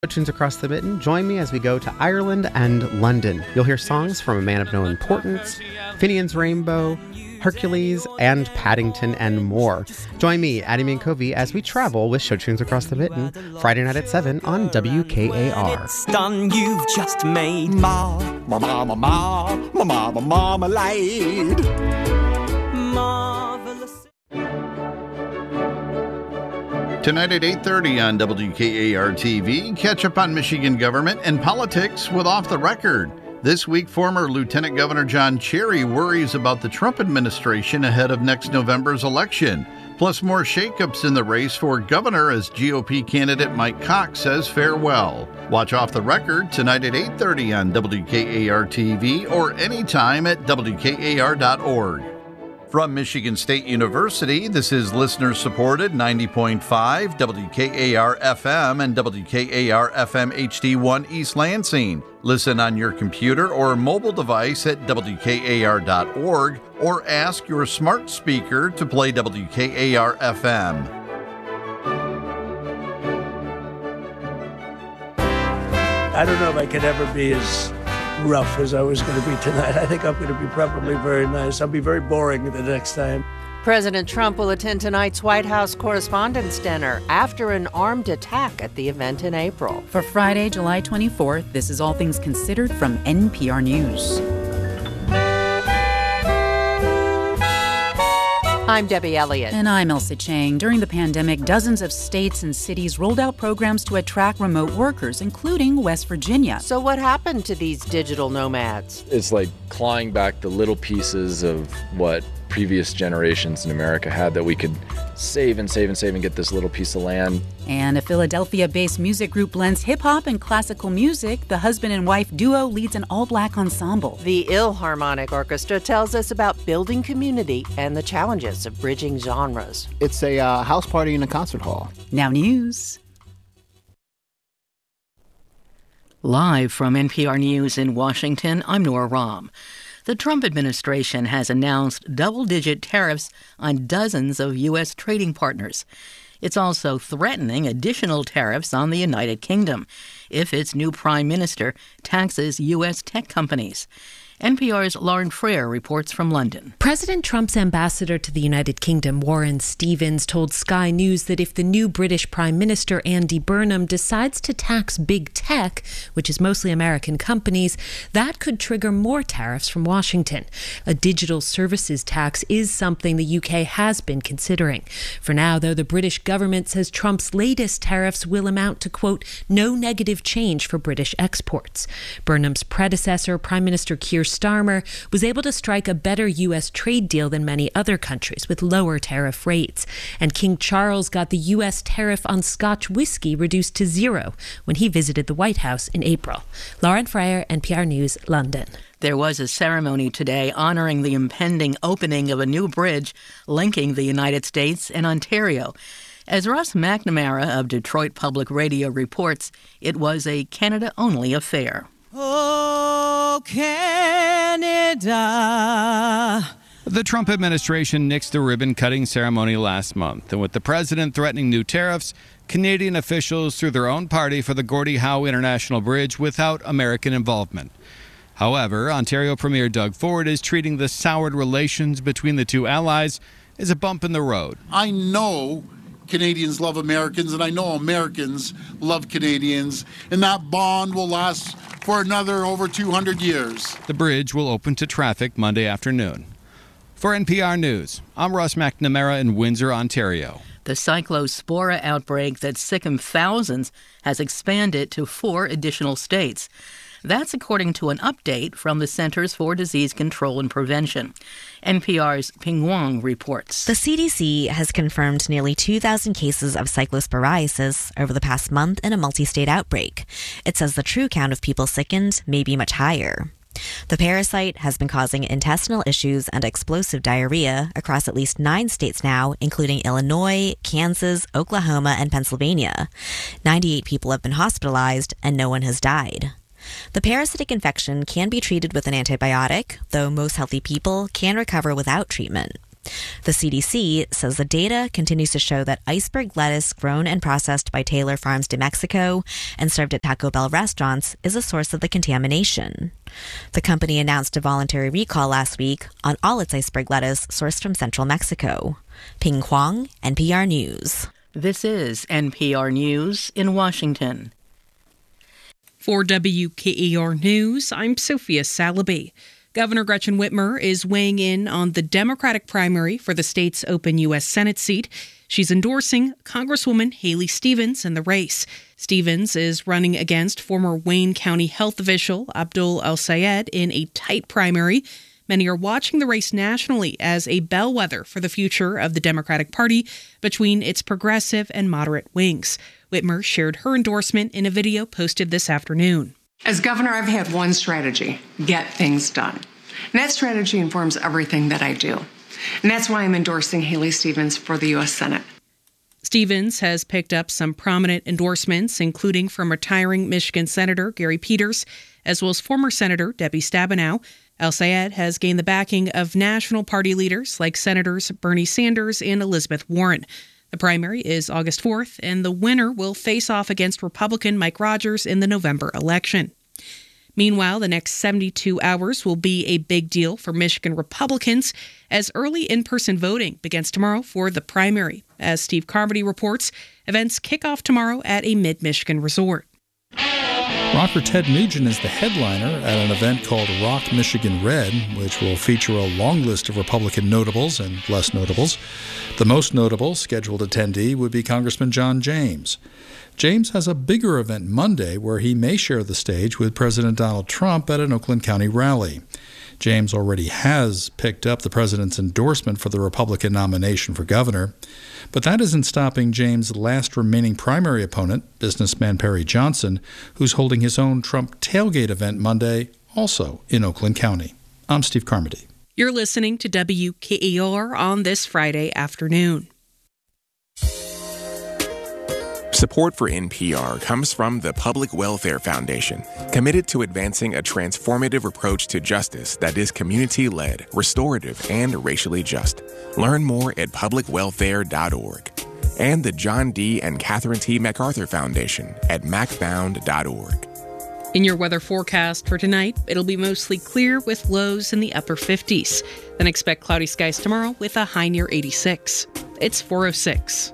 Tunes Across the Mitten, join me as we go to Ireland and London. You'll hear songs from A Man of No Importance, Finian's Rainbow, Hercules, and Paddington, and more. Join me, Addie Minkovi, as we travel with Show Tunes Across the Mitten, Friday night at 7 on WKAR. It's done, you've just made marmalade. Marvelous. Tonight at 8:30 on WKAR-TV, catch up on Michigan government and politics with Off the Record. This week, former Lieutenant Governor John Cherry worries about the Trump administration ahead of next November's election. Plus, more shakeups in the race for governor as GOP candidate Mike Cox says farewell. Watch Off the Record tonight at 8:30 on WKAR-TV or anytime at WKAR.org. From Michigan State University, this is listener-supported 90.5 WKAR-FM and WKAR-FM HD1 East Lansing. Listen on your computer or mobile device at WKAR.org or ask your smart speaker to play WKAR-FM. I don't know if I could ever be as rough as I was going to be tonight. I think I'm going to be probably very nice. I'll be very boring the next time. President Trump will attend tonight's White House Correspondents' Dinner after an armed attack at the event in April. For Friday, July 24th, this is All Things Considered from NPR News. I'm Debbie Elliott. And I'm Elsa Chang. During the pandemic, dozens of states and cities rolled out programs to attract remote workers, including West Virginia. So what happened to these digital nomads? It's like clawing back the little pieces of what previous generations in America had that we could save and get this little piece of land. And a Philadelphia-based music group blends hip-hop and classical music. The husband and wife duo leads an all-black ensemble. The Ilharmonic Orchestra tells us about building community and the challenges of bridging genres. It's a house party in a concert hall. Now news. Live from NPR News in Washington, I'm Nora Rahm. The Trump administration has announced double-digit tariffs on dozens of U.S. trading partners. It's also threatening additional tariffs on the United Kingdom if its new prime minister taxes U.S. tech companies. NPR's Lauren Frere reports from London. President Trump's ambassador to the United Kingdom, Warren Stevens, told Sky News that if the new British Prime Minister, Andy Burnham, decides to tax big tech, which is mostly American companies, that could trigger more tariffs from Washington. A digital services tax is something the UK has been considering. For now, though, the British government says Trump's latest tariffs will amount to, quote, no negative change for British exports. Burnham's predecessor, Prime Minister Keir Starmer, was able to strike a better U.S. trade deal than many other countries with lower tariff rates. And King Charles got the U.S. tariff on Scotch whiskey reduced to zero when he visited the White House in April. Lauren Fryer, NPR News, London. There was a ceremony today honoring the impending opening of a new bridge linking the United States and Ontario. As Russ McNamara of Detroit Public Radio reports, it was a Canada-only affair. Oh, Canada. The Trump administration nixed the ribbon-cutting ceremony last month, and with the president threatening new tariffs, Canadian officials threw their own party for the Gordie Howe International Bridge without American involvement. However, Ontario Premier Doug Ford is treating the soured relations between the two allies as a bump in the road. I know Canadians love Americans, and I know Americans love Canadians, and that bond will last for another over 200 years. The bridge will open to traffic Monday afternoon. For NPR News, I'm Russ McNamara in Windsor, Ontario. The cyclospora outbreak that sickened thousands has expanded to 4 additional states. That's according to an update from the Centers for Disease Control and Prevention. NPR's Ping Wang reports. The CDC has confirmed nearly 2,000 cases of cyclosporiasis over the past month in a multi-state outbreak. It says the true count of people sickened may be much higher. The parasite has been causing intestinal issues and explosive diarrhea across at least 9 states now, including Illinois, Kansas, Oklahoma, and Pennsylvania. 98 people have been hospitalized and no one has died. The parasitic infection can be treated with an antibiotic, though most healthy people can recover without treatment. The CDC says the data continues to show that iceberg lettuce grown and processed by Taylor Farms de Mexico and served at Taco Bell restaurants is a source of the contamination. The company announced a voluntary recall last week on all its iceberg lettuce sourced from central Mexico. Ping Huang, NPR News. This is NPR News in Washington. For WKAR News, I'm Sophia Salaby. Governor Gretchen Whitmer is weighing in on the Democratic primary for the state's open U.S. Senate seat. She's endorsing Congresswoman Haley Stevens in the race. Stevens is running against former Wayne County health official Abdul El-Sayed in a tight primary. Many are watching the race nationally as a bellwether for the future of the Democratic Party between its progressive and moderate wings. Whitmer shared her endorsement in a video posted this afternoon. As governor, I've had one strategy: get things done. And that strategy informs everything that I do. And that's why I'm endorsing Haley Stevens for the U.S. Senate. Stevens has picked up some prominent endorsements, including from retiring Michigan Senator Gary Peters, as well as former Senator Debbie Stabenow. El-Sayed has gained the backing of national party leaders like Senators Bernie Sanders and Elizabeth Warren. The primary is August 4th, and the winner will face off against Republican Mike Rogers in the November election. Meanwhile, the next 72 hours will be a big deal for Michigan Republicans as early in-person voting begins tomorrow for the primary. As Steve Carmody reports, events kick off tomorrow at a mid-Michigan resort. Rocker Ted Nugent is the headliner at an event called Rock Michigan Red, which will feature a long list of Republican notables and less notables. The most notable scheduled attendee would be Congressman John James. James has a bigger event Monday where he may share the stage with President Donald Trump at an Oakland County rally. James already has picked up the president's endorsement for the Republican nomination for governor, but that isn't stopping James' last remaining primary opponent, businessman Perry Johnson, who's holding his own Trump tailgate event Monday, also in Oakland County. I'm Steve Carmody. You're listening to WKAR on this Friday afternoon. Support for NPR comes from the Public Welfare Foundation, committed to advancing a transformative approach to justice that is community-led, restorative, and racially just. Learn more at publicwelfare.org. And the John D. and Catherine T. MacArthur Foundation at macfound.org. In your weather forecast for tonight, it'll be mostly clear with lows in the upper 50s. Then expect cloudy skies tomorrow with a high near 86. It's 4:06.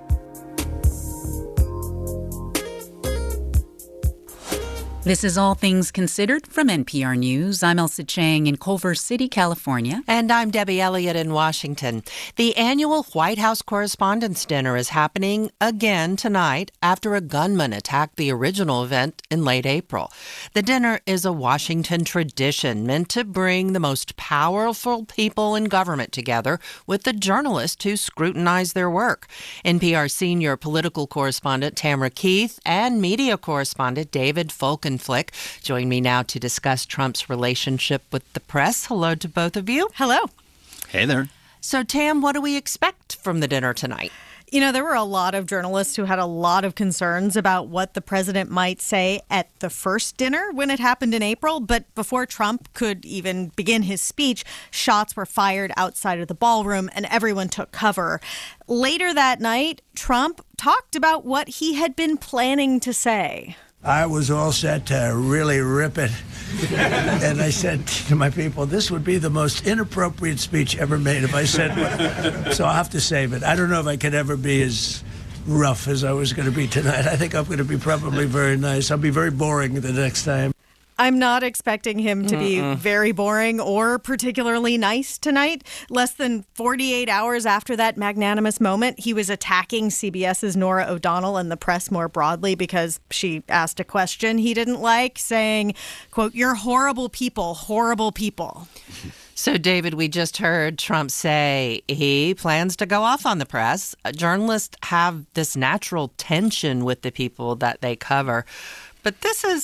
This is All Things Considered from NPR News. I'm Elsa Chang in Culver City, California. And I'm Debbie Elliott in Washington. The annual White House Correspondents' Dinner is happening again tonight after a gunman attacked the original event in late April. The dinner is a Washington tradition meant to bring the most powerful people in government together with the journalists who scrutinize their work. NPR senior political correspondent Tamara Keith and media correspondent David Folkenflick join me now to discuss Trump's relationship with the press. Hello to both of you. Hello. Hey there. So, Tam, what do we expect from the dinner tonight? You know, there were a lot of journalists who had a lot of concerns about what the president might say at the first dinner when it happened in April. But before Trump could even begin his speech, shots were fired outside of the ballroom and everyone took cover. Later that night, Trump talked about what he had been planning to say. I was all set to really rip it. And I said to my people, this would be the most inappropriate speech ever made if I said what. So I'll have to save it. I don't know if I could ever be as rough as I was going to be tonight. I think I'm going to be probably very nice. I'll be very boring the next time. I'm not expecting him to be very boring or particularly nice tonight. Less than 48 hours after that magnanimous moment, he was attacking CBS's Norah O'Donnell and the press more broadly because she asked a question he didn't like, saying, quote, "You're horrible people, horrible people." So, David, we just heard Trump say he plans to go off on the press. Journalists have this natural tension with the people that they cover. But this is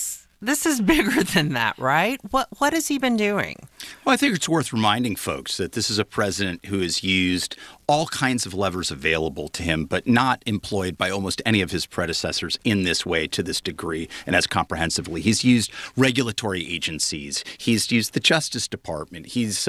this is bigger than that, right? What has he been doing? Well, I think it's worth reminding folks that this is a president who has used all kinds of levers available to him, but not employed by almost any of his predecessors in this way, to this degree, and as comprehensively. He's used regulatory agencies. He's used the Justice Department. He's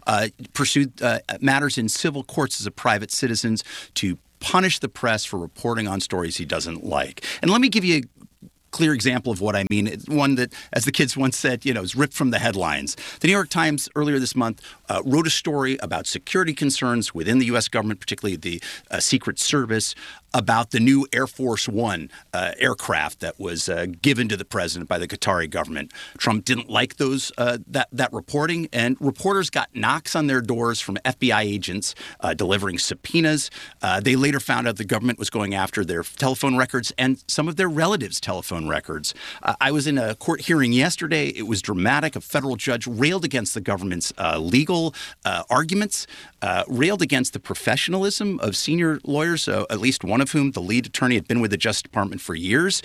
pursued matters in civil courts as a private citizen to punish the press for reporting on stories he doesn't like. And let me give you a clear example of what I mean. It's one that, as the kids once said, is ripped from the headlines. The New York Times earlier this month wrote a story about security concerns within the U.S. government, particularly the Secret Service, about the new Air Force One aircraft that was given to the president by the Qatari government. Trump didn't like those that reporting, and reporters got knocks on their doors from FBI agents delivering subpoenas. They later found out the government was going after their telephone records and some of their relatives' telephone records. I was in a court hearing yesterday. It was dramatic. A federal judge railed against the government's legal arguments, railed against the professionalism of senior lawyers, at least one of whom, the lead attorney, had been with the Justice Department for years,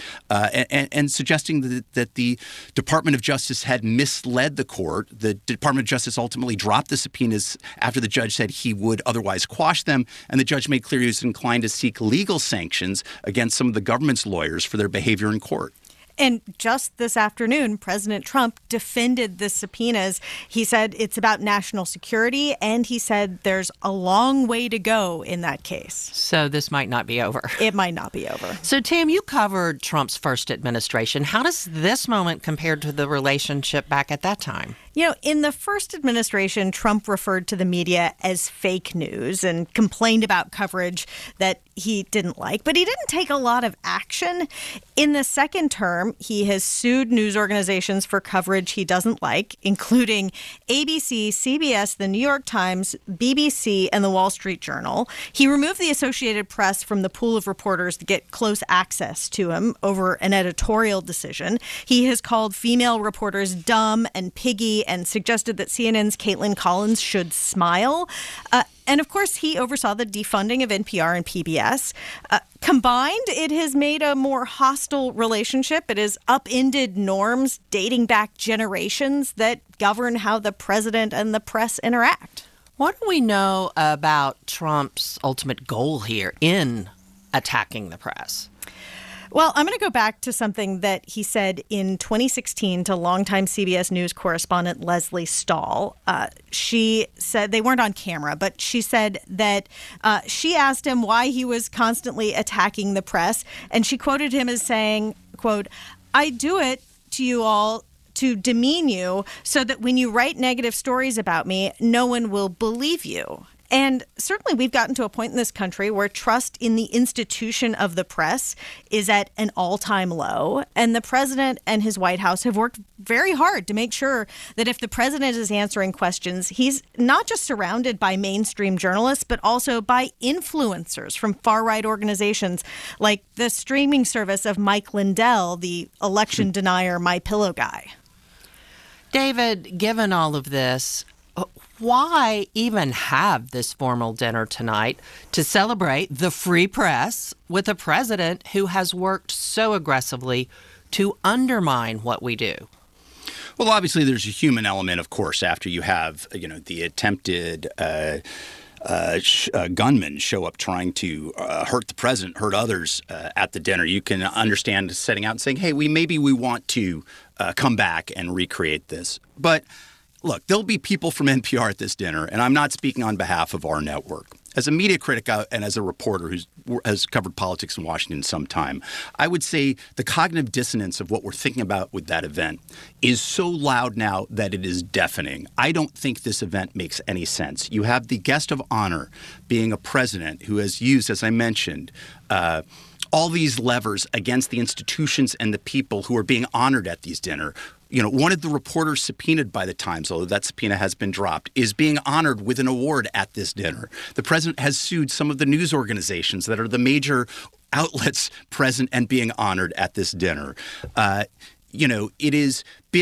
and suggesting that the Department of Justice had misled the court. The Department of Justice ultimately dropped the subpoenas after the judge said he would otherwise quash them, and the judge made clear he was inclined to seek legal sanctions against some of the government's lawyers for their behavior in court. And just this afternoon, President Trump defended the subpoenas. He said it's about national security, and he said there's a long way to go in that case. So this might not be over. It might not be over. So, Tam, you covered Trump's first administration. How does this moment compare to the relationship back at that time? In the first administration, Trump referred to the media as fake news and complained about coverage that he didn't like, but he didn't take a lot of action. In the second term, he has sued news organizations for coverage he doesn't like, including ABC, CBS, the New York Times, BBC, and the Wall Street Journal. He removed the Associated Press from the pool of reporters to get close access to him over an editorial decision. He has called female reporters dumb and piggy and suggested that CNN's Caitlin Collins should smile. And of course, he oversaw the defunding of NPR and PBS. Combined, it has made a more hostile relationship. It has upended norms dating back generations that govern how the president and the press interact. What do we know about Trump's ultimate goal here in attacking the press? Well, I'm going to go back to something that he said in 2016 to longtime CBS News correspondent Leslie Stahl. She said, they weren't on camera, but she said that she asked him why he was constantly attacking the press. And she quoted him as saying, quote, "I do it to you all to demean you so that when you write negative stories about me, no one will believe you." And certainly we've gotten to a point in this country where trust in the institution of the press is at an all-time low. And the president and his White House have worked very hard to make sure that if the president is answering questions, he's not just surrounded by mainstream journalists, but also by influencers from far-right organizations like the streaming service of Mike Lindell, the election denier MyPillow guy. David, given all of this, why even have this formal dinner tonight to celebrate the free press with a president who has worked so aggressively to undermine what we do? Well, obviously, there's a human element, of course, after you have, the attempted gunmen show up trying to hurt the president, hurt others at the dinner. You can understand setting out and saying, hey, we want to come back and recreate this. But look, there'll be people from NPR at this dinner, and I'm not speaking on behalf of our network. As a media critic and as a reporter who has covered politics in Washington some time, I would say the cognitive dissonance of what we're thinking about with that event is so loud now that it is deafening. I don't think this event makes any sense. You have the guest of honor being a president who has used, as I mentioned, all these levers against the institutions and the people who are being honored at these dinner. One of the reporters subpoenaed by the Times, although that subpoena has been dropped, is being honored with an award at this dinner. The president has sued some of the news organizations that are the major outlets present and being honored at this dinner. It has been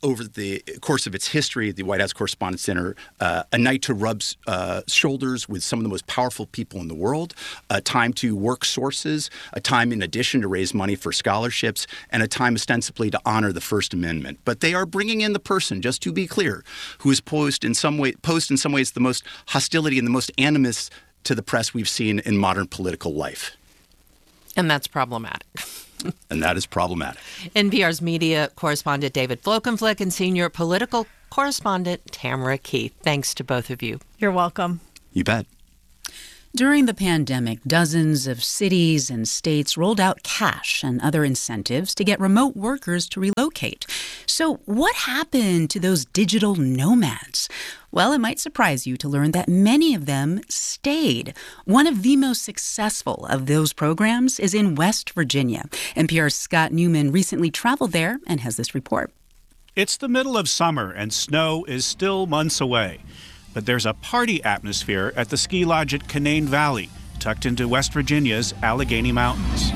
over the course of its history, the White House Correspondents' Dinner, a night to rub shoulders with some of the most powerful people in the world, a time to work sources, a time in addition to raise money for scholarships, and a time ostensibly to honor the First Amendment. But they are bringing in the person, just to be clear, who has posed in some ways the most hostility and the most animus to the press we've seen in modern political life. And that's problematic. And that is problematic. NPR's media correspondent David Flokenflik and senior political correspondent Tamara Keith. Thanks to both of you. You're welcome. You bet. During the pandemic, dozens of cities and states rolled out cash and other incentives to get remote workers to relocate. So what happened to those digital nomads? Well, it might surprise you to learn that many of them stayed. One of the most successful of those programs is in West Virginia. NPR's Scott Newman recently traveled there and has this report. It's the middle of summer and snow is still months away. But there's a party atmosphere at the ski lodge at Canaan Valley, tucked into West Virginia's Allegheny Mountains.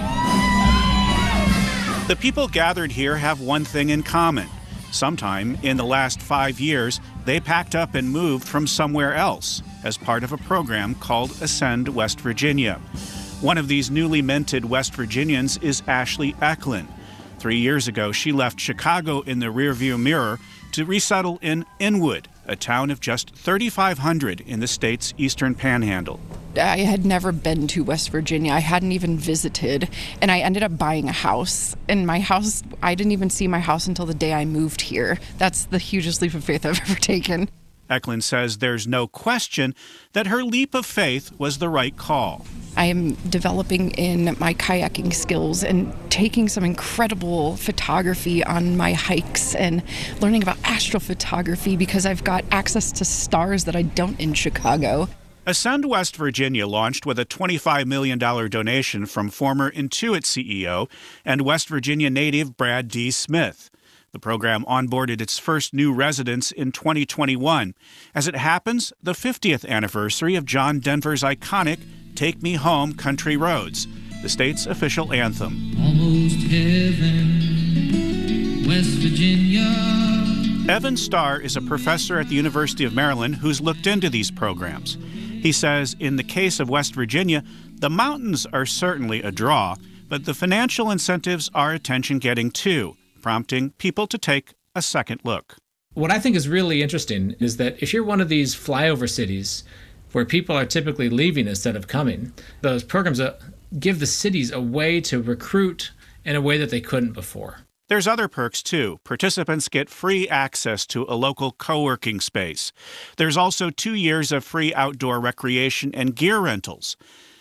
The people gathered here have one thing in common. Sometime in the last 5 years, they packed up and moved from somewhere else as part of a program called Ascend West Virginia. One of these newly minted West Virginians is Ashley Eklund. 3 years ago, she left Chicago in the rearview mirror to resettle in Inwood, a town of just 3,500 in the state's eastern panhandle. I had never been to West Virginia. I hadn't even visited, and I ended up buying a house. And my house, I didn't even see my house until the day I moved here. That's the hugest leap of faith I've ever taken. Eklund says there's no question that her leap of faith was the right call. I am developing in my kayaking skills and taking some incredible photography on my hikes and learning about astrophotography because I've got access to stars that I don't in Chicago. Ascend West Virginia launched with a $25 million donation from former Intuit CEO and West Virginia native Brad D. Smith. The program onboarded its first new residents in 2021. As it happens, the 50th anniversary of John Denver's iconic Take Me Home Country Roads, the state's official anthem. Almost heaven, West Virginia. Evan Starr is a professor at the University of Maryland who's looked into these programs. He says in the case of West Virginia, the mountains are certainly a draw, but the financial incentives are attention-getting too, prompting people to take a second look. What I think is really interesting is that if you're one of these flyover cities where people are typically leaving instead of coming, those programs give the cities a way to recruit in a way that they couldn't before. There's other perks, too. Participants get free access to a local co-working space. There's also 2 years of free outdoor recreation and gear rentals.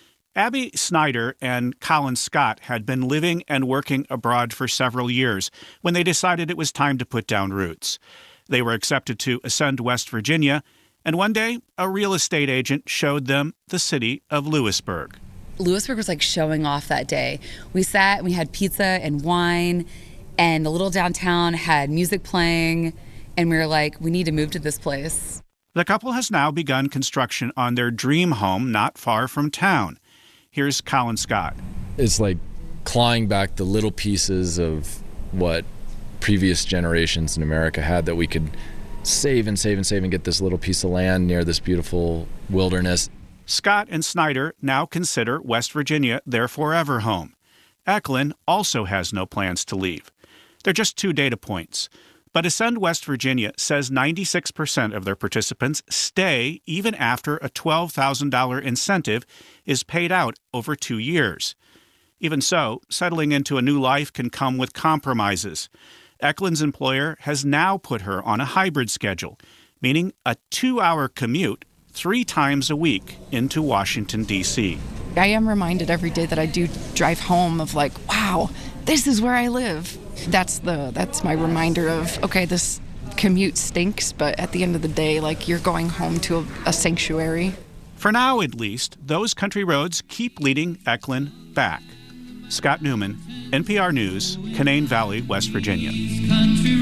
Abby Snyder and Colin Scott had been living and working abroad for several years when they decided it was time to put down roots. They were accepted to Ascend West Virginia, and one day a real estate agent showed them the city of Lewisburg. Lewisburg was like showing off that day. We sat and we had pizza and wine, and the little downtown had music playing, and we were like, we need to move to this place. The couple has now begun construction on their dream home not far from town. Here's Colin Scott. It's like clawing back the little pieces of what previous generations in America had that we could save and save and save and get this little piece of land near this beautiful wilderness. Scott and Snyder now consider West Virginia their forever home. Eklund also has no plans to leave. They're just 2 data points. But Ascend West Virginia says 96% of their participants stay even after a $12,000 incentive is paid out over 2 years. Even so, settling into a new life can come with compromises. Eklund's employer has now put her on a hybrid schedule, meaning a 2-hour commute 3 times a week into Washington, D.C. I am reminded every day that I do drive home of like, wow, this is where I live. That's my reminder of, okay, this commute stinks, but at the end of the day, like, you're going home to a sanctuary. For now, at least, those country roads keep leading Eklund back. Scott Newman, NPR News, Canaan Valley, West Virginia. Country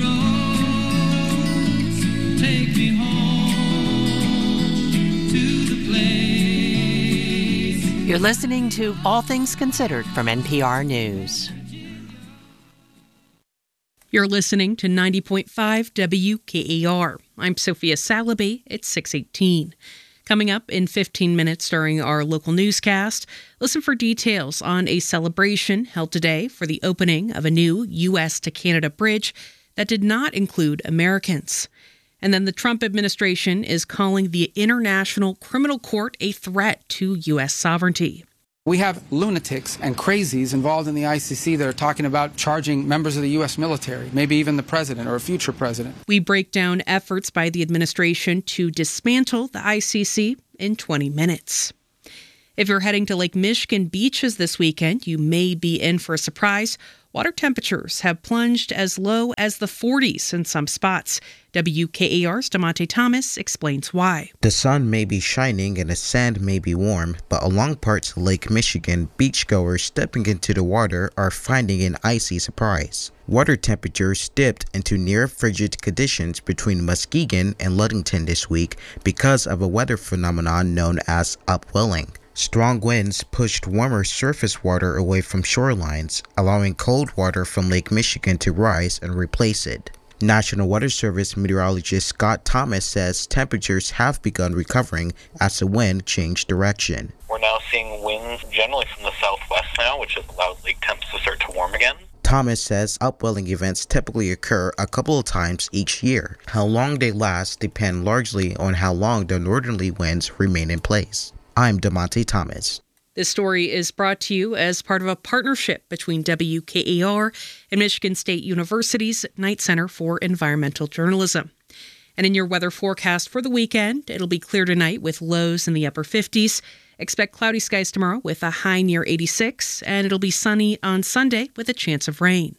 roads, take me home to the place. You're listening to All Things Considered from NPR News. You're listening to 90.5 WKAR. I'm Sophia Salaby. It's 6:18. Coming up in 15 minutes during our local newscast, listen for details on a celebration held today for the opening of a new U.S. to Canada bridge that did not include Americans. And then the Trump administration is calling the International Criminal Court a threat to U.S. sovereignty. We have lunatics and crazies involved in the ICC that are talking about charging members of the U.S. military, maybe even the president or a future president. We break down efforts by the administration to dismantle the ICC in 20 minutes. If you're heading to Lake Michigan beaches this weekend, you may be in for a surprise. Water temperatures have plunged as low as the 40s in some spots. WKAR's DeMonte Thomas explains why. The sun may be shining and the sand may be warm, but along parts of Lake Michigan, beachgoers stepping into the water are finding an icy surprise. Water temperatures dipped into near frigid conditions between Muskegon and Ludington this week because of a weather phenomenon known as upwelling. Strong winds pushed warmer surface water away from shorelines, allowing cold water from Lake Michigan to rise and replace it. National Weather Service meteorologist Scott Thomas says temperatures have begun recovering as the wind changed direction. We're now seeing winds generally from the southwest now, which has allowed lake temps to start to warm again. Thomas says upwelling events typically occur a couple of times each year. How long they last depend largely on how long the northerly winds remain in place. I'm DeMonte Thomas. This story is brought to you as part of a partnership between WKAR and Michigan State University's Knight Center for Environmental Journalism. And in your weather forecast for the weekend, it'll be clear tonight with lows in the upper 50s. Expect cloudy skies tomorrow with a high near 86, and it'll be sunny on Sunday with a chance of rain.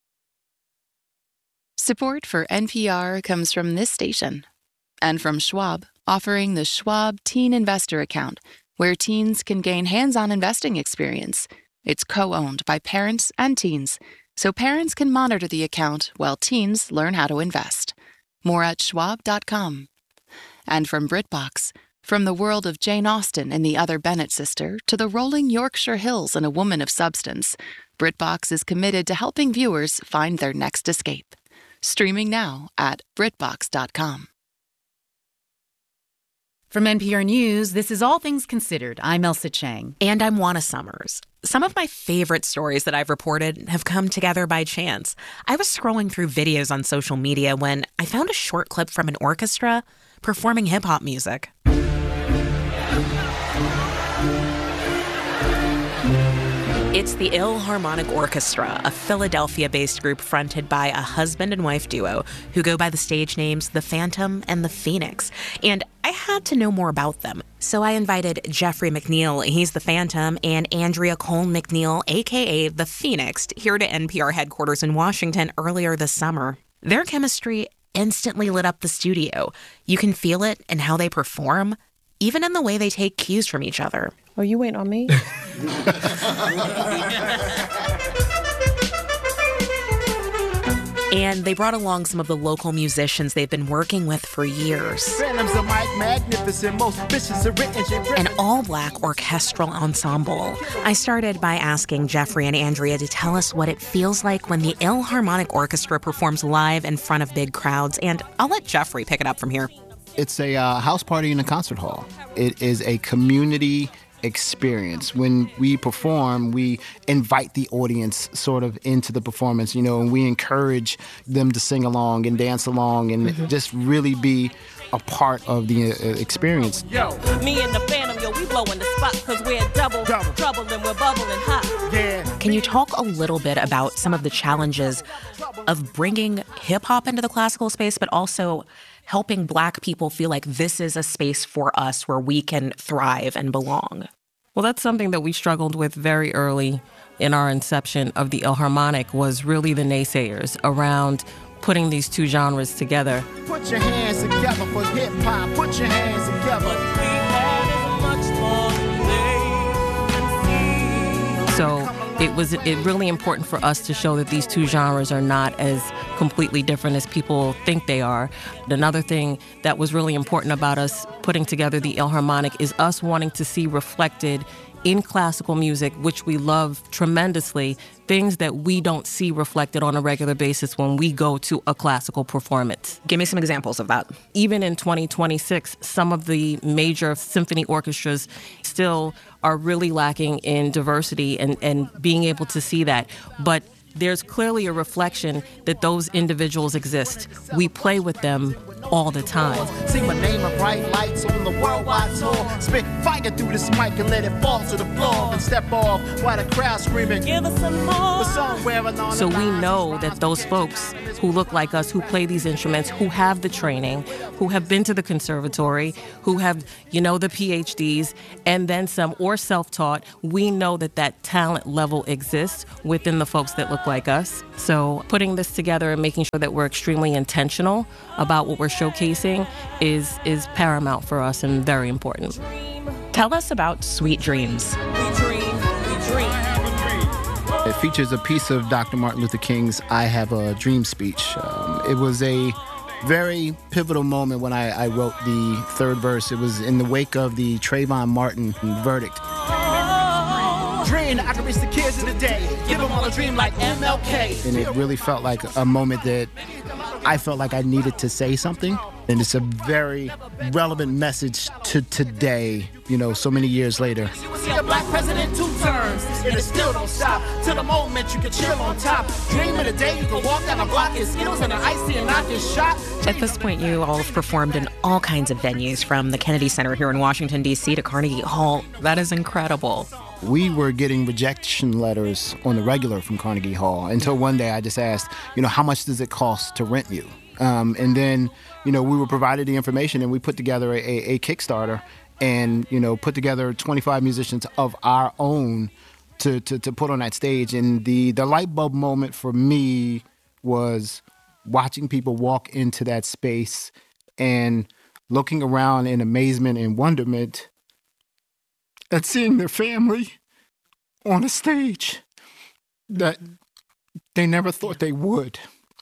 Support for NPR comes from this station and from Schwab, offering the Schwab Teen Investor Account, where teens can gain hands-on investing experience. It's co-owned by parents and teens, so parents can monitor the account while teens learn how to invest. More at schwab.com. And from BritBox, from the world of Jane Austen and the Other Bennet sister to the rolling Yorkshire Hills and A Woman of Substance, BritBox is committed to helping viewers find their next escape. Streaming now at BritBox.com. From NPR News, this is All Things Considered. I'm Elsa Chang. And I'm Juana Summers. Some of my favorite stories that I've reported have come together by chance. I was scrolling through videos on social media when I found a short clip from an orchestra performing hip-hop music. It's the Ilharmonic Orchestra, a Philadelphia-based group fronted by a husband and wife duo who go by the stage names The Phantom and The Phoenix. And I had to know more about them. So I invited Jeffrey McNeil, he's the Phantom, and Andrea Cole McNeil, a.k.a. The Phoenix, here to NPR headquarters in Washington earlier this summer. Their chemistry instantly lit up the studio. You can feel it in how they perform, even in the way they take cues from each other. Oh, you waiting on me? And they brought along some of the local musicians they've been working with for years. An all-black orchestral ensemble. I started by asking Jeffrey and Andrea to tell us what it feels like when the Ilharmonic Orchestra performs live in front of big crowds, and I'll let Jeffrey pick it up from here. It's a house party in a concert hall. It is a community experience. When we perform, we invite the audience sort of into the performance, and we encourage them to sing along and dance along and just really be a part of the experience. Yo, me and the Phantom, we blowing the spot because we're double trouble and we're bubbling hot. Yeah. Can you talk a little bit about some of the challenges of bringing hip-hop into the classical space, but also helping Black people feel like this is a space for us where we can thrive and belong? Well, that's something that we struggled with very early in our inception of the Ilharmonic, was really the naysayers around putting these two genres together. Put your hands together for hip-hop. Put your hands together. So it's really important for us to show that these two genres are not as completely different as people think they are. Another thing that was really important about us putting together the Ilharmonic is us wanting to see reflected in classical music, which we love tremendously, things that we don't see reflected on a regular basis when we go to a classical performance. Give me some examples of that. Even in 2026, some of the major symphony orchestras still are really lacking in diversity and being able to see that. But there's clearly a reflection that those individuals exist. We play with them all the time. See my name of bright lights on the worldwide tour. Spit fire through this mic and let it fall to the floor. And step off while the crowd screaming, give us some more. The song wearing on. So we know that those folks who look like us, who play these instruments, who have the training, who have been to the conservatory, who have, the PhDs, and then some, or self-taught, we know that that talent level exists within the folks that look like us. So putting this together and making sure that we're extremely intentional about what we're showcasing is paramount for us and very important. Tell us about Sweet Dreams. It features a piece of Dr. Martin Luther King's I Have a Dream speech. It was a very pivotal moment when I wrote the third verse. It was in the wake of the Trayvon Martin verdict. Dream, I can reach the kids of the day, give them all a dream like MLK. And it really felt like a moment that I felt like I needed to say something. And it's a very relevant message to today, so many years later. You will see a black president 2 terms, and it still don't stop. Till the moment you can chill on top. Dream of the day you can walk down the block and Skittles and an icy and not get shot. At this point, you all have performed in all kinds of venues, from the Kennedy Center here in Washington, D.C. to Carnegie Hall. That is incredible. We were getting rejection letters on the regular from Carnegie Hall until one day I just asked, how much does it cost to rent you? And then, we were provided the information and we put together a Kickstarter and, put together 25 musicians of our own to put on that stage. And the light bulb moment for me was watching people walk into that space and looking around in amazement and wonderment at seeing their family on a stage that they never thought they would.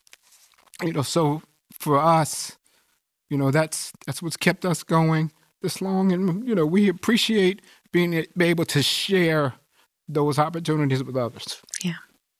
So for us, that's what's kept us going this long. And, we appreciate being able to share those opportunities with others. Yeah.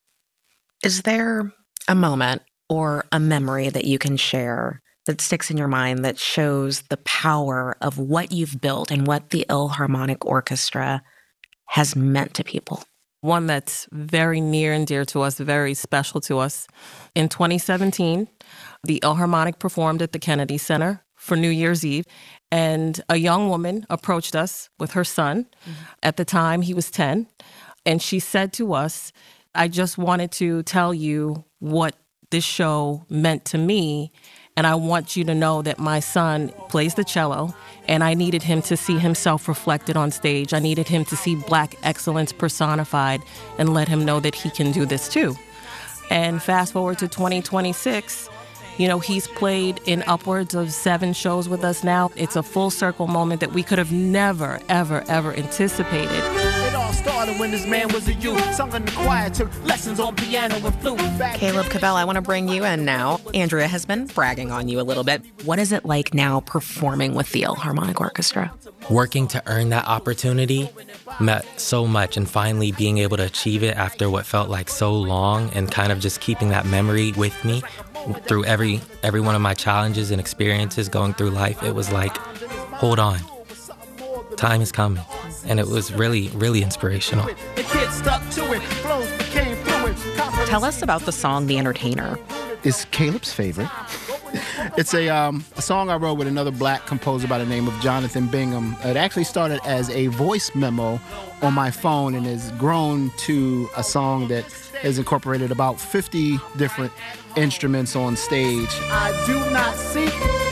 Is there a moment or a memory that you can share that sticks in your mind that shows the power of what you've built and what the Ilharmonic Orchestra has meant to people? One that's very near and dear to us, very special to us. In 2017, the Ilharmonic performed at the Kennedy Center for New Year's Eve, and a young woman approached us with her son. At the time, he was 10, and she said to us, I just wanted to tell you what this show meant to me, and I want you to know that my son plays the cello, and I needed him to see himself reflected on stage. I needed him to see Black excellence personified and let him know that he can do this too. And fast forward to 2026, he's played in upwards of 7 shows with us now. It's a full circle moment that we could have never, ever, ever anticipated. It all started when this man was a youth, sung in the choir, took lessons on piano and flute. Caleb Cabell, I want to bring you in now. Andrea has been bragging on you a little bit. What is it like now performing with the Ilharmonic Orchestra? Working to earn that opportunity meant so much, and finally being able to achieve it after what felt like so long, and kind of just keeping that memory with me through every one of my challenges and experiences going through life. It was like, hold on, time is coming. And it was really, really inspirational. The kids stuck to it, flows became fluid. Tell us about the song The Entertainer. It's Caleb's favorite. It's a song I wrote with another Black composer by the name of Jonathan Bingham. It actually started as a voice memo on my phone and has grown to a song that has incorporated about 50 different instruments on stage. I do not seek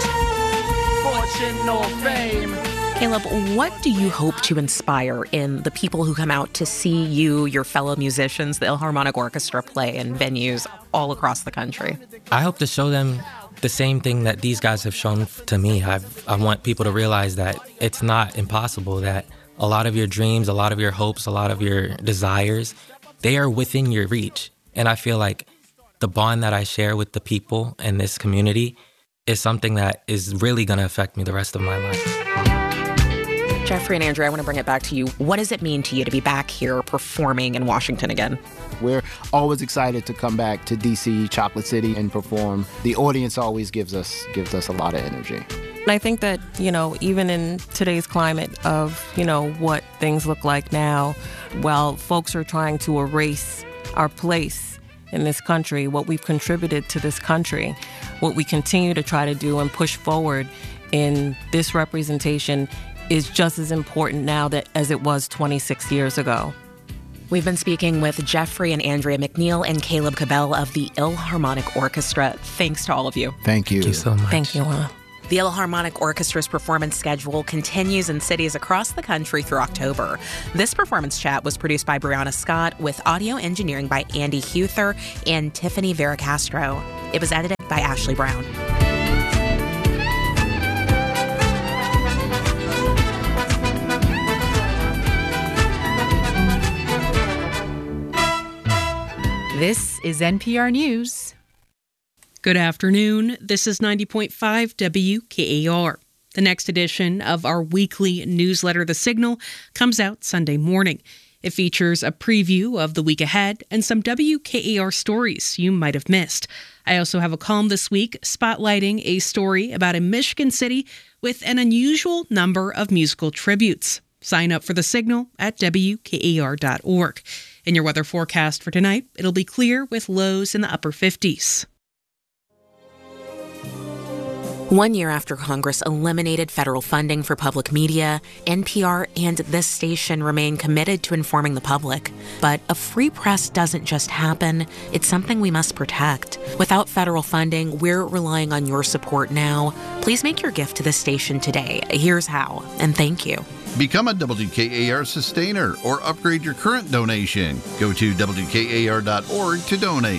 fortune nor fame. Caleb, what do you hope to inspire in the people who come out to see you, your fellow musicians, the Ilharmonic Orchestra play in venues all across the country? I hope to show them the same thing that these guys have shown to me. I want people to realize that it's not impossible, that a lot of your dreams, a lot of your hopes, a lot of your desires, they are within your reach. And I feel like the bond that I share with the people in this community is something that is really going to affect me the rest of my life. Jeffrey and Andrea, I want to bring it back to you. What does it mean to you to be back here performing in Washington again? We're always excited to come back to D.C., Chocolate City, and perform. The audience always gives us a lot of energy. And I think that, even in today's climate of, what things look like now, while folks are trying to erase our place in this country, what we've contributed to this country, what we continue to try to do and push forward in this representation is just as important now as it was 26 years ago. We've been speaking with Jeffrey and Andrea McNeil and Caleb Cabell of the Ilharmonic Orchestra. Thanks to all of you. Thank you. Thank you so much. Thank you, Lana. The Ilharmonic Orchestra's performance schedule continues in cities across the country through October. This performance chat was produced by Brianna Scott with audio engineering by Andy Huther and Tiffany Veracastro. It was edited by Ashley Brown. This is NPR News. Good afternoon. This is 90.5 WKAR. The next edition of our weekly newsletter, The Signal, comes out Sunday morning. It features a preview of the week ahead and some WKAR stories you might have missed. I also have a column this week spotlighting a story about a Michigan city with an unusual number of musical tributes. Sign up for The Signal at WKAR.org. In your weather forecast for tonight, it'll be clear with lows in the upper 50s. 1 year after Congress eliminated federal funding for public media, NPR and this station remain committed to informing the public. But a free press doesn't just happen. It's something we must protect. Without federal funding, we're relying on your support now. Please make your gift to this station today. Here's how, and thank you. Become a WKAR sustainer or upgrade your current donation. Go to WKAR.org to donate.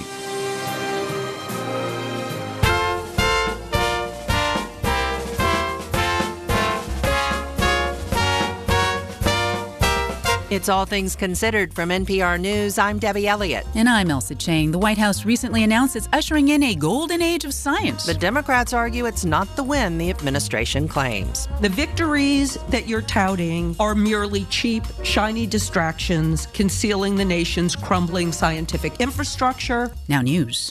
It's All Things Considered from NPR News. I'm Debbie Elliott. And I'm Elsa Chang. The White House recently announced it's ushering in a golden age of science. The Democrats argue it's not the win the administration claims. The victories that you're touting are merely cheap, shiny distractions, concealing the nation's crumbling scientific infrastructure. Now news.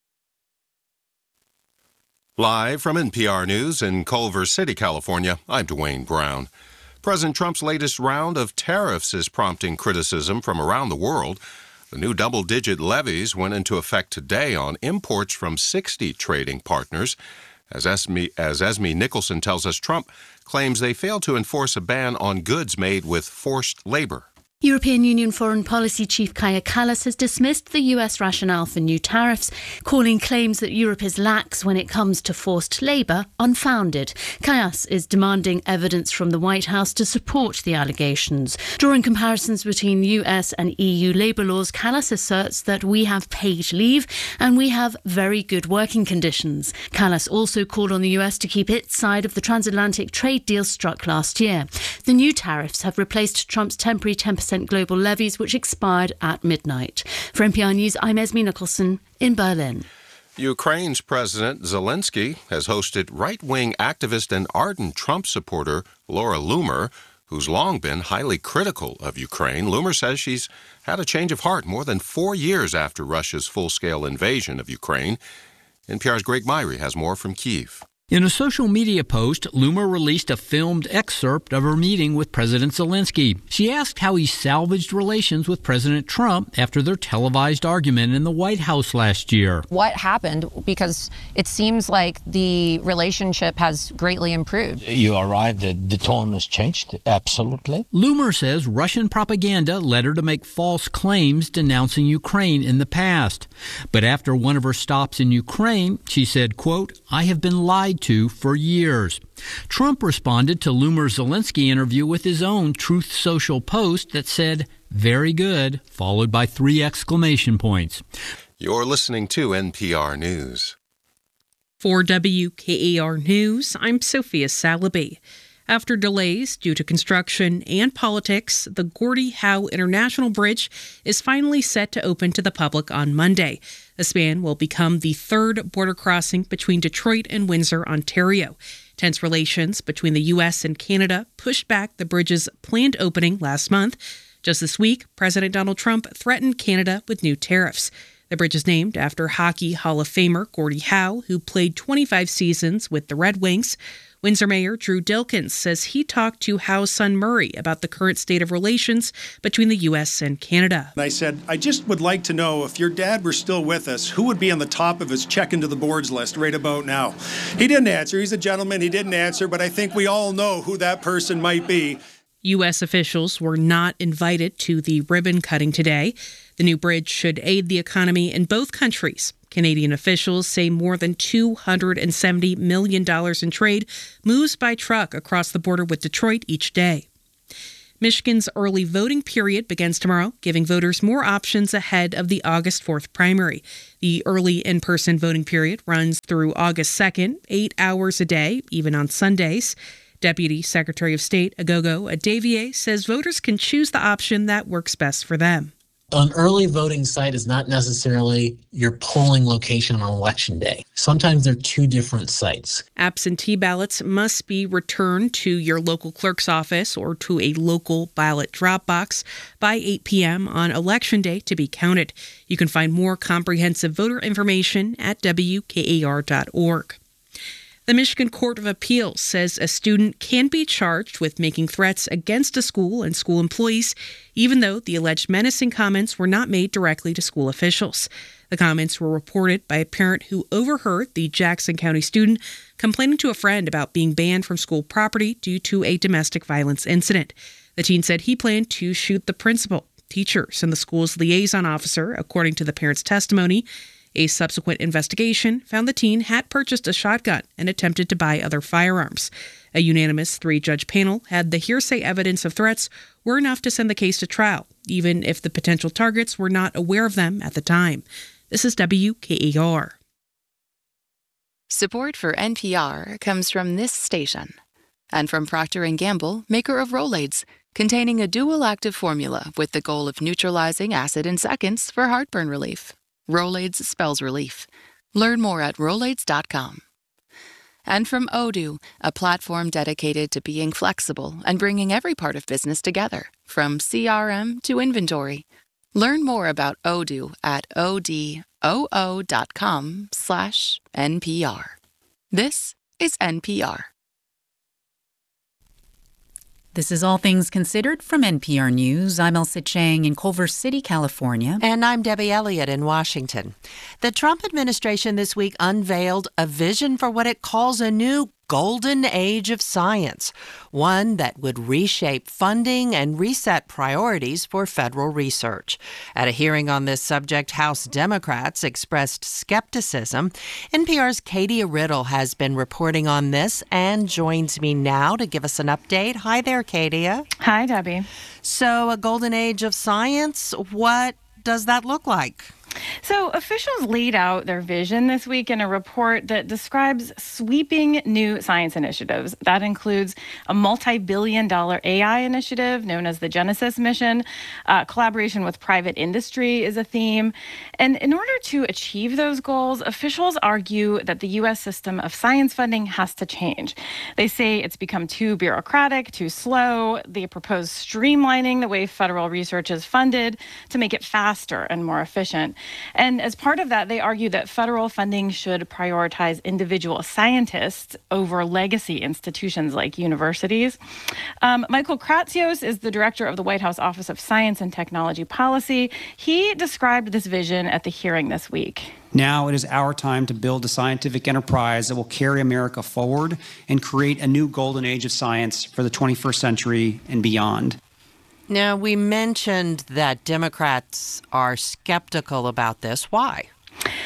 Live from NPR News in Culver City, California, I'm Dwayne Brown. President Trump's latest round of tariffs is prompting criticism from around the world. The new double-digit levies went into effect today on imports from 60 trading partners. As Esme Nicholson tells us, Trump claims they failed to enforce a ban on goods made with forced labor. European Union Foreign Policy Chief Kaja Kallas has dismissed the US rationale for new tariffs, calling claims that Europe is lax when it comes to forced labour unfounded. Kallas is demanding evidence from the White House to support the allegations. Drawing comparisons between US and EU labour laws, Kallas asserts that we have paid leave and we have very good working conditions. Kallas also called on the US to keep its side of the transatlantic trade deal struck last year. The new tariffs have replaced Trump's temporary 10% global levies, which expired at midnight. For NPR News, I'm Esme Nicholson in Berlin. Ukraine's President Zelensky has hosted right-wing activist and ardent Trump supporter Laura Loomer, who's long been highly critical of Ukraine. Loomer says she's had a change of heart more than 4 years after Russia's full-scale invasion of Ukraine. NPR's Greg Myrie has more from Kyiv. In a social media post, Loomer released a filmed excerpt of her meeting with President Zelensky. She asked how he salvaged relations with President Trump after their televised argument in the White House last year. What happened? Because it seems like the relationship has greatly improved. You are right, the tone has changed, absolutely. Loomer says Russian propaganda led her to make false claims denouncing Ukraine in the past. But after one of her stops in Ukraine, she said, quote, "I have been lied to for years." Trump responded to Loomer's Zelensky interview with his own Truth Social post that said, "Very good," followed by 3 exclamation points. You're listening to NPR News. For WKAR News, I'm Sophia Salaby. After delays due to construction and politics, the Gordie Howe International Bridge is finally set to open to the public on Monday. The span will become the third border crossing between Detroit and Windsor, Ontario. Tense relations between the U.S. and Canada pushed back the bridge's planned opening last month. Just this week, President Donald Trump threatened Canada with new tariffs. The bridge is named after Hockey Hall of Famer Gordie Howe, who played 25 seasons with the Red Wings. Windsor Mayor Drew Dilkens says he talked to Howe's son Murray about the current state of relations between the U.S. and Canada. I said, I just would like to know if your dad were still with us, who would be on the top of his check into the boards list right about now? He didn't answer. He's a gentleman. He didn't answer, but I think we all know who that person might be. U.S. officials were not invited to the ribbon cutting today. The new bridge should aid the economy in both countries. Canadian officials say more than $270 million in trade moves by truck across the border with Detroit each day. Michigan's early voting period begins tomorrow, giving voters more options ahead of the August 4th primary. The early in-person voting period runs through August 2nd, 8 hours a day, even on Sundays. Deputy Secretary of State Agogo Adavieh says voters can choose the option that works best for them. An early voting site is not necessarily your polling location on election day. Sometimes they're two different sites. Absentee ballots must be returned to your local clerk's office or to a local ballot drop box by 8 p.m. on Election Day to be counted. You can find more comprehensive voter information at WKAR.org. The Michigan Court of Appeals says a student can be charged with making threats against a school and school employees, even though the alleged menacing comments were not made directly to school officials. The comments were reported by a parent who overheard the Jackson County student complaining to a friend about being banned from school property due to a domestic violence incident. The teen said he planned to shoot the principal, teachers, and the school's liaison officer, according to the parent's testimony. A subsequent investigation found the teen had purchased a shotgun and attempted to buy other firearms. A unanimous 3-judge panel had the hearsay evidence of threats were enough to send the case to trial, even if the potential targets were not aware of them at the time. This is WKAR. Support for NPR comes from this station and from Procter & Gamble, maker of Rolaids, containing a dual active formula with the goal of neutralizing acid in seconds for heartburn relief. Rolaids spells relief. Learn more at Rolaids.com. And from Odoo, a platform dedicated to being flexible and bringing every part of business together, from CRM to inventory. Learn more about Odoo at odoo.com/NPR. This is NPR. This is All Things Considered from NPR News. I'm Elsa Chang in Culver City, California. And I'm Debbie Elliott in Washington. The Trump administration this week unveiled a vision for what it calls a new golden age of science, one that would reshape funding and reset priorities for federal research. At a hearing on this subject, House Democrats expressed skepticism. NPR's Katie Riddle has been reporting on this and joins me now to give us an update. Hi there, Katie. Hi, Debbie. So, a golden age of science, what does that look like? So officials laid out their vision this week in a report that describes sweeping new science initiatives. That includes a multi-billion-dollar AI initiative known as the Genesis mission. Collaboration with private industry is a theme. And in order to achieve those goals, officials argue that the U.S. system of science funding has to change. They say it's become too bureaucratic, too slow. They propose streamlining the way federal research is funded to make it faster and more efficient. And as part of that, they argue that federal funding should prioritize individual scientists over legacy institutions like universities. Michael Kratsios is the director of the White House Office of Science and Technology Policy. He described this vision at the hearing this week. Now it is our time to build a scientific enterprise that will carry America forward and create a new golden age of science for the 21st century and beyond. Now, we mentioned that Democrats are skeptical about this. Why?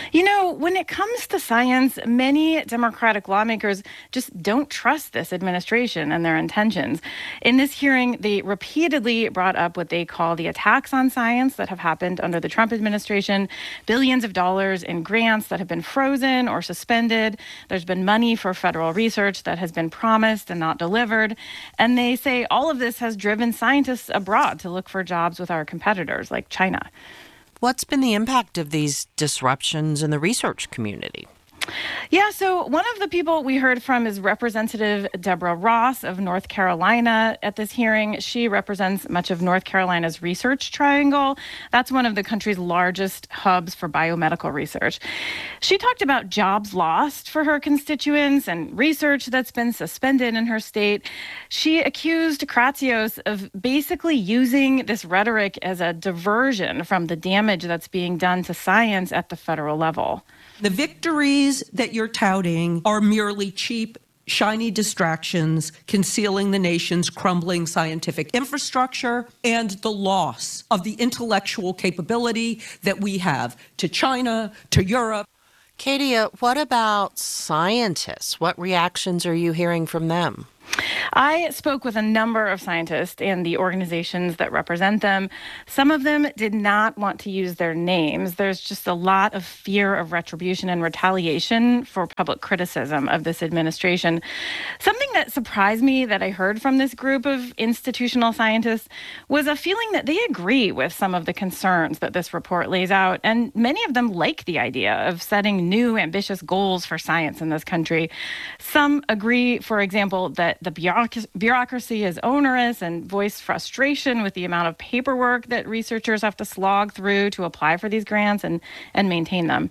When it comes to science, many Democratic lawmakers just don't trust this administration and their intentions. In this hearing, they repeatedly brought up what they call the attacks on science that have happened under the Trump administration, billions of dollars in grants that have been frozen or suspended. There's been money for federal research that has been promised and not delivered. And they say all of this has driven scientists abroad to look for jobs with our competitors like China. What's been the impact of these disruptions in the research community? Yeah, so one of the people we heard from is Representative Deborah Ross of North Carolina at this hearing. She represents much of North Carolina's Research Triangle. That's one of the country's largest hubs for biomedical research. She talked about jobs lost for her constituents and research that's been suspended in her state. She accused Kratsios of basically using this rhetoric as a diversion from the damage that's being done to science at the federal level. The victories that you're touting are merely cheap, shiny distractions, concealing the nation's crumbling scientific infrastructure and the loss of the intellectual capability that we have to China, to Europe. Katie, what about scientists? What reactions are you hearing from them? I spoke with a number of scientists and the organizations that represent them. Some of them did not want to use their names. There's just a lot of fear of retribution and retaliation for public criticism of this administration. Something that surprised me that I heard from this group of institutional scientists was a feeling that they agree with some of the concerns that this report lays out, and many of them like the idea of setting new ambitious goals for science in this country. Some agree, for example, that the bureaucracy is onerous and voice frustration with the amount of paperwork that researchers have to slog through to apply for these grants and maintain them.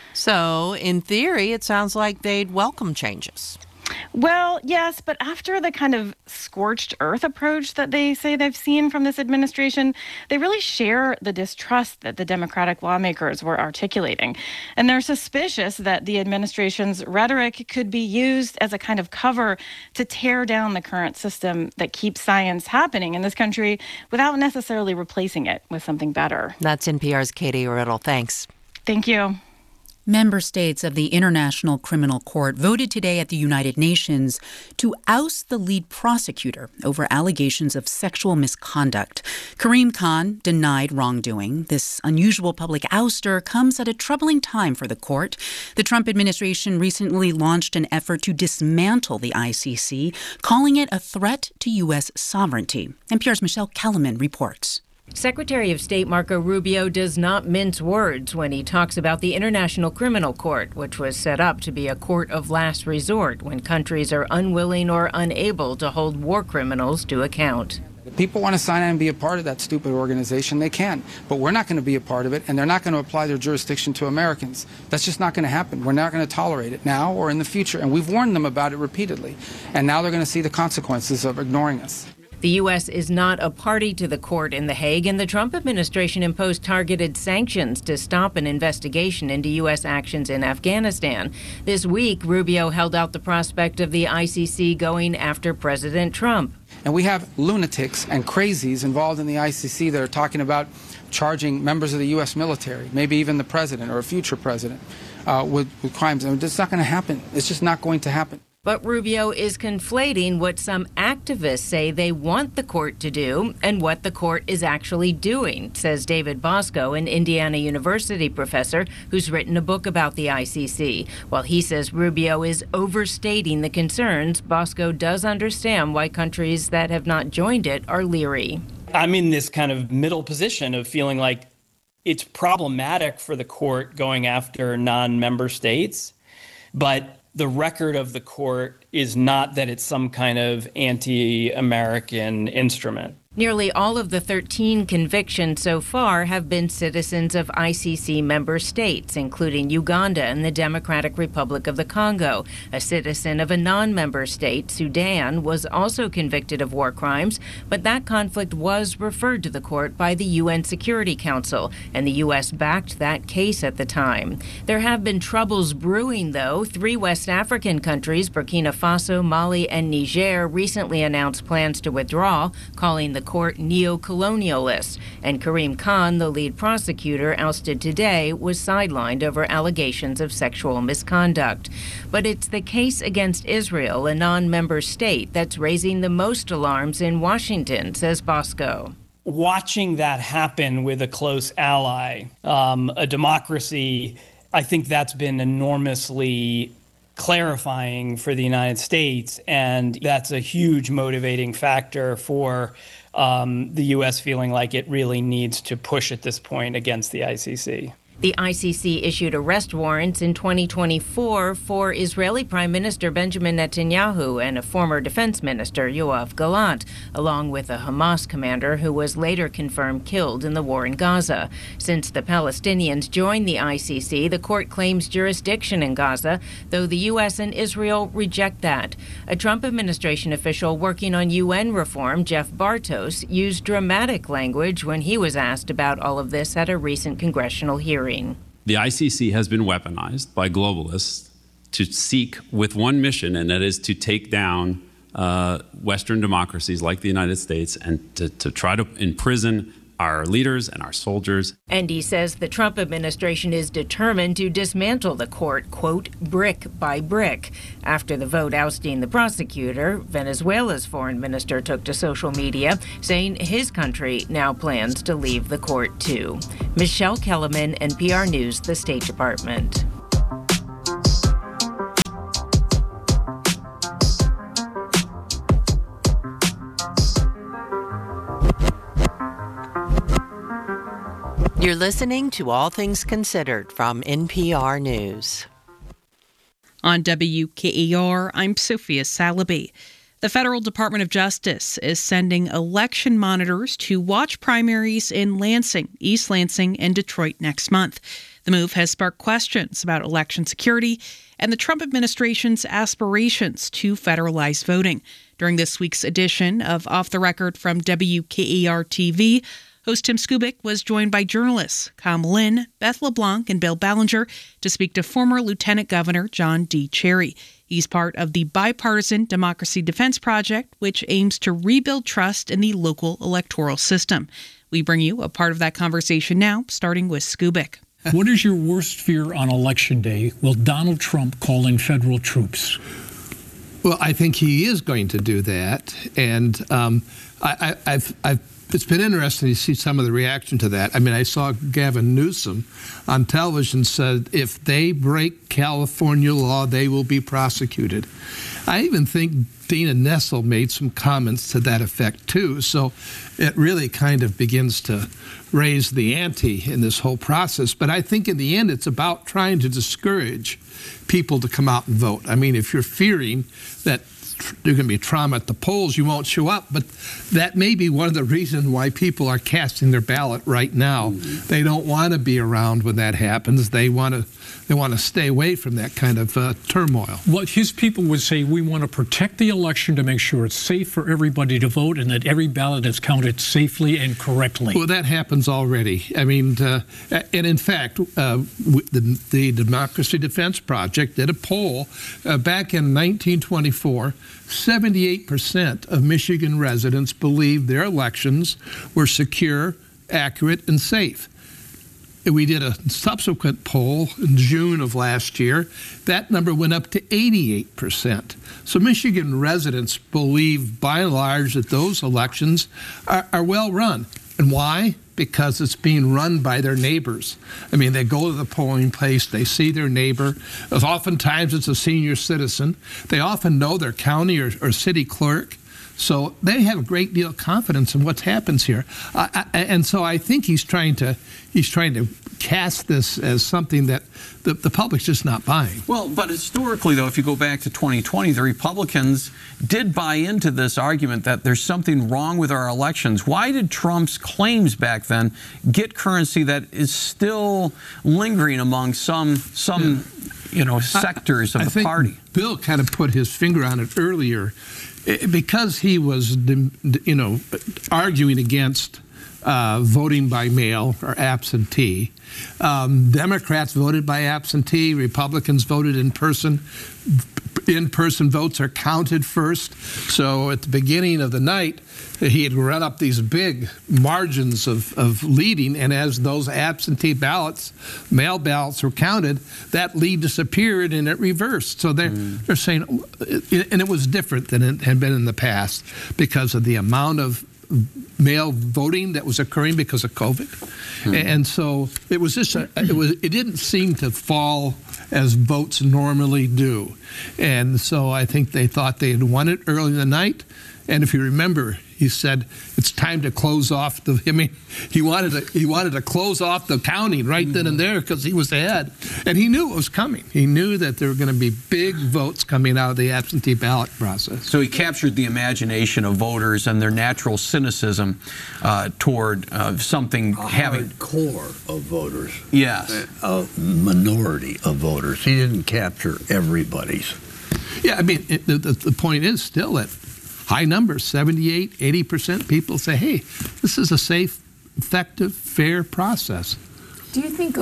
So, in theory, it sounds like they'd welcome changes. Well, yes, but after the kind of scorched earth approach that they say they've seen from this administration, they really share the distrust that the Democratic lawmakers were articulating. And they're suspicious that the administration's rhetoric could be used as a kind of cover to tear down the current system that keeps science happening in this country without necessarily replacing it with something better. That's NPR's Katie Riddle. Thanks. Thank you. Member states of the International Criminal Court voted today at the United Nations to oust the lead prosecutor over allegations of sexual misconduct. Karim Khan denied wrongdoing. This unusual public ouster comes at a troubling time for the court. The Trump administration recently launched an effort to dismantle the ICC, calling it a threat to U.S. sovereignty. NPR's Michelle Kellerman reports. Secretary of State Marco Rubio does not mince words when he talks about the International Criminal Court, which was set up to be a court of last resort when countries are unwilling or unable to hold war criminals to account. If people want to sign on and be a part of that stupid organization, they can. But we're not going to be a part of it, and they're not going to apply their jurisdiction to Americans. That's just not going to happen. We're not going to tolerate it now or in the future. And we've warned them about it repeatedly. And now they're going to see the consequences of ignoring us. The U.S. is not a party to the court in The Hague, and the Trump administration imposed targeted sanctions to stop an investigation into U.S. actions in Afghanistan. This week, Rubio held out the prospect of the ICC going after President Trump. And we have lunatics and crazies involved in the ICC that are talking about charging members of the U.S. military, maybe even the president or a future president, with crimes. And it's not going to happen. It's just not going to happen. But Rubio is conflating what some activists say they want the court to do and what the court is actually doing, says David Bosco, an Indiana University professor who's written a book about the ICC. While he says Rubio is overstating the concerns, Bosco does understand why countries that have not joined it are leery. I'm in this kind of middle position of feeling like it's problematic for the court going after non-member states, but the record of the court is not that it's some kind of anti-American instrument. Nearly all of the 13 convictions so far have been citizens of ICC member states, including Uganda and the Democratic Republic of the Congo. A citizen of a non-member state, Sudan, was also convicted of war crimes, but that conflict was referred to the court by the UN Security Council, and the U.S. backed that case at the time. There have been troubles brewing, though. 3 West African countries, Burkina Faso, Mali, and Niger, recently announced plans to withdraw, calling the court neo-colonialists, and Karim Khan, the lead prosecutor ousted today, was sidelined over allegations of sexual misconduct. But it's the case against Israel, a non-member state, that's raising the most alarms in Washington, says Bosco. Watching that happen with a close ally, a democracy, I think that's been enormously clarifying for the United States, and that's a huge motivating factor for the U.S. feeling like it really needs to push at this point against the ICC. The ICC issued arrest warrants in 2024 for Israeli Prime Minister Benjamin Netanyahu and a former defense minister, Yoav Gallant, along with a Hamas commander who was later confirmed killed in the war in Gaza. Since the Palestinians joined the ICC, the court claims jurisdiction in Gaza, though the U.S. and Israel reject that. A Trump administration official working on UN reform, Jeff Bartos, used dramatic language when he was asked about all of this at a recent congressional hearing. The ICC has been weaponized by globalists to seek with one mission, and that is to take down Western democracies like the United States and to try to imprison our leaders and our soldiers. And he says the Trump administration is determined to dismantle the court, quote, brick by brick. After the vote ousting the prosecutor, Venezuela's foreign minister took to social media, saying his country now plans to leave the court too. Michelle Kellerman, NPR News, the State Department. You're listening to All Things Considered from NPR News. On WKER, I'm Sophia Salaby. The Federal Department of Justice is sending election monitors to watch primaries in Lansing, East Lansing, and Detroit next month. The move has sparked questions about election security and the Trump administration's aspirations to federalize voting. During this week's edition of Off the Record from WKER TV, host Tim Skubic was joined by journalists Kyle Malin, Beth LeBlanc, and Bill Ballinger to speak to former Lieutenant Governor John D. Cherry. He's part of the bipartisan Democracy Defense Project, which aims to rebuild trust in the local electoral system. We bring you a part of that conversation now, starting with Skubic. What is your worst fear on Election Day? Will Donald Trump call in federal troops? Well, I think he is going to do that, and it's been interesting to see some of the reaction to that. I mean, I saw Gavin Newsom on television said if they break California law, they will be prosecuted. I even think Dana Nessel made some comments to that effect, too. So it really kind of begins to raise the ante in this whole process. But I think in the end, it's about trying to discourage people to come out and vote. I mean, if you're fearing that there's going to be trauma at the polls, you won't show up. But that may be one of the reasons why people are casting their ballot right now. Mm-hmm. They don't want to be around when that happens. They want to stay away from that kind of turmoil. Well, his people would say we want to protect the election to make sure it's safe for everybody to vote and that every ballot is counted safely and correctly. Well, that happens already. I mean, and in fact, the Democracy Defense Project did a poll back in 1924. 78% of Michigan residents believed their elections were secure, accurate, and safe. We did a subsequent poll in June of last year. That number went up to 88%. So Michigan residents believe, by and large, that those elections are well run. And why? Because it's being run by their neighbors. I mean, they go to the polling place, they see their neighbor. Oftentimes it's a senior citizen. They often know their county or city clerk. So they have a great deal of confidence in what happens here. And so I think he's trying to cast this as something that the public's just not buying. Well, but historically, though, if you go back to 2020, the Republicans did buy into this argument that there's something wrong with our elections. Why did Trump's claims back then get currency that is still lingering among some sectors of the party? Bill kind of put his finger on it earlier. Because he was, arguing against voting by mail or absentee, Democrats voted by absentee. Republicans voted in person. In-person votes are counted first. So at the beginning of the night, he had run up these big margins of leading, and as those absentee ballots, mail ballots were counted, that lead disappeared and it reversed. So they're saying, and it was different than it had been in the past because of the amount of mail voting that was occurring because of COVID. And so it was just, it didn't seem to fall as votes normally do. And so I think they thought they had won it early in the night. And if you remember, he said it's time to close off he wanted to close off the counting right then and there because he was ahead. And he knew it was coming. He knew that there were going to be big votes coming out of the absentee ballot process. So he captured the imagination of voters and their natural cynicism toward something having core of voters. Yes. A minority of voters. He didn't capture everybody's. Yeah, I mean, the point is still that high numbers, 78, 80% people say, hey, this is a safe, effective, fair process. Do you think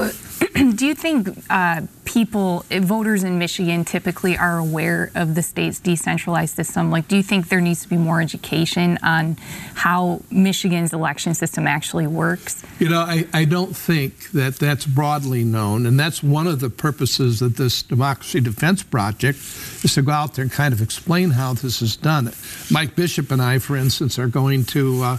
people, voters in Michigan typically are aware of the state's decentralized system? Like, do you think there needs to be more education on how Michigan's election system actually works? You know, I don't think that that's broadly known, and that's one of the purposes of this Democracy Defense Project, is to go out there and kind of explain how this is done. Mike Bishop and I, for instance, are going to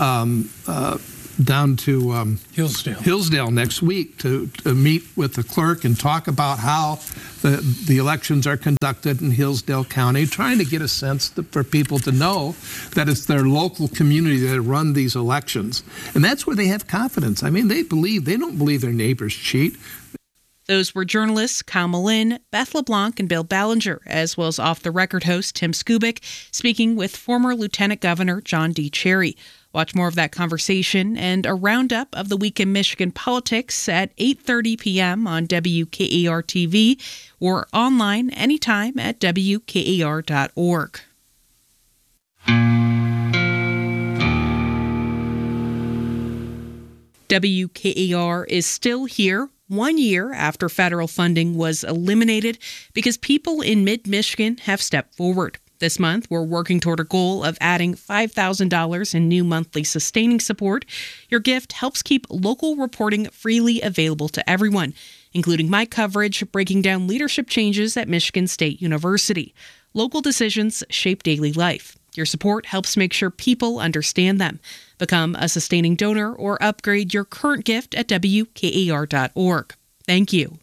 down to Hillsdale next week to meet with the clerk and talk about how the elections are conducted in Hillsdale County, trying to get a sense for people to know that it's their local community that run these elections. And that's where they have confidence. I mean, they don't believe their neighbors cheat. Those were journalists Kyle Malin, Beth LeBlanc, and Bill Ballinger, as well as off-the-record host Tim Skubic, speaking with former Lieutenant Governor John D. Cherry. Watch more of that conversation and a roundup of the week in Michigan politics at 8:30 p.m. on WKAR TV or online anytime at WKAR.org. WKAR is still here 1 year after federal funding was eliminated because people in mid-Michigan have stepped forward. This month, we're working toward a goal of adding $5,000 in new monthly sustaining support. Your gift helps keep local reporting freely available to everyone, including my coverage breaking down leadership changes at Michigan State University. Local decisions shape daily life. Your support helps make sure people understand them. Become a sustaining donor or upgrade your current gift at WKAR.org. Thank you.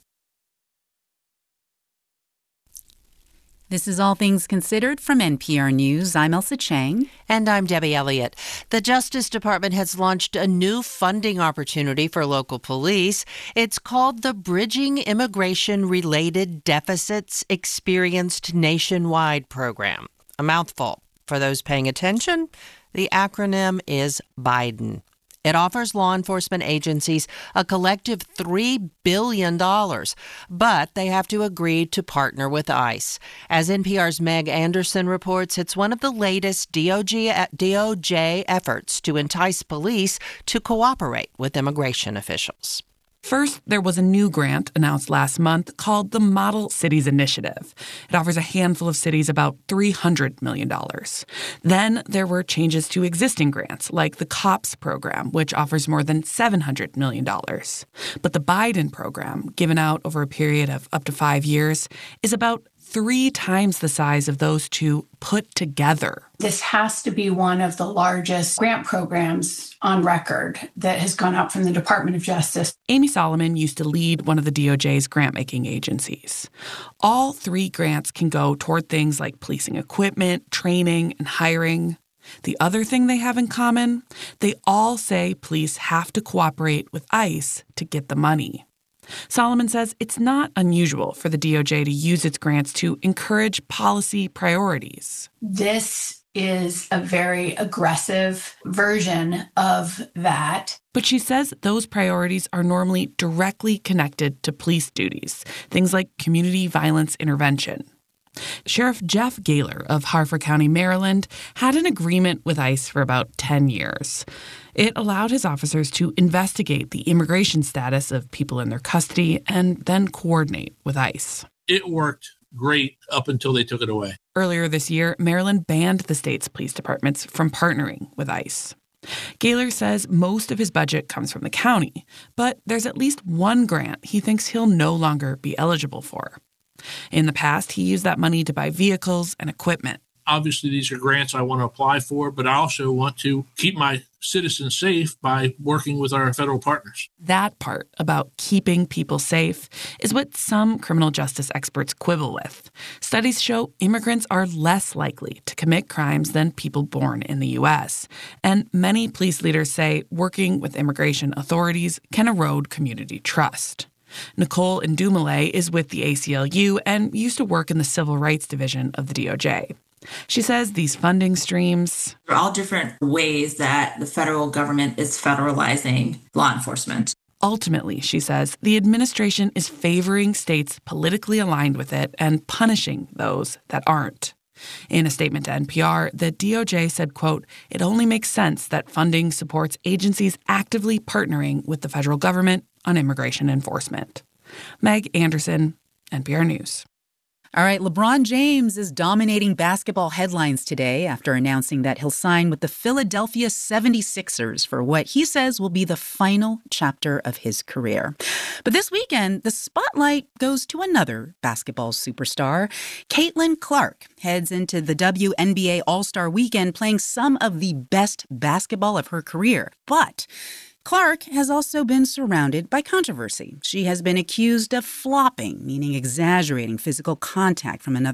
This is All Things Considered from NPR News. I'm Elsa Chang. And I'm Debbie Elliott. The Justice Department has launched a new funding opportunity for local police. It's called the Bridging Immigration-Related Deficits Experienced Nationwide Program. A mouthful. For those paying attention, the acronym is Biden. It offers law enforcement agencies a collective $3 billion, but they have to agree to partner with ICE. As NPR's Meg Anderson reports, it's one of the latest DOJ efforts to entice police to cooperate with immigration officials. First, there was a new grant announced last month called the Model Cities Initiative. It offers a handful of cities about $300 million. Then there were changes to existing grants, like the COPS program, which offers more than $700 million. But the Biden program, given out over a period of up to 5 years, is about 3 times the size of those two put together. This has to be one of the largest grant programs on record that has gone out from the Department of Justice. Amy Solomon used to lead one of the DOJ's grant-making agencies. All 3 grants can go toward things like policing equipment, training, and hiring. The other thing they have in common, they all say police have to cooperate with ICE to get the money. Solomon says it's not unusual for the DOJ to use its grants to encourage policy priorities. This is a very aggressive version of that. But she says those priorities are normally directly connected to police duties, things like community violence intervention. Sheriff Jeff Gaylor of Harford County, Maryland, had an agreement with ICE for about 10 years. It allowed his officers to investigate the immigration status of people in their custody and then coordinate with ICE. It worked great up until they took it away. Earlier this year, Maryland banned the state's police departments from partnering with ICE. Gaylor says most of his budget comes from the county, but there's at least one grant he thinks he'll no longer be eligible for. In the past, he used that money to buy vehicles and equipment. Obviously, these are grants I want to apply for, but I also want to keep my citizens safe by working with our federal partners. That part about keeping people safe is what some criminal justice experts quibble with. Studies show immigrants are less likely to commit crimes than people born in the U.S. And many police leaders say working with immigration authorities can erode community trust. Nicole Ndumale is with the ACLU and used to work in the Civil Rights Division of the DOJ. She says these funding streams are all different ways that the federal government is federalizing law enforcement. Ultimately, she says, the administration is favoring states politically aligned with it and punishing those that aren't. In a statement to NPR, the DOJ said, quote, "It only makes sense that funding supports agencies actively partnering with the federal government on immigration enforcement." Meg Anderson, NPR News. All right, LeBron James is dominating basketball headlines today after announcing that he'll sign with the Philadelphia 76ers for what he says will be the final chapter of his career. But this weekend, the spotlight goes to another basketball superstar. Caitlin Clark heads into the WNBA All-Star Weekend playing some of the best basketball of her career. But Clark has also been surrounded by controversy. She has been accused of flopping, meaning exaggerating physical contact from another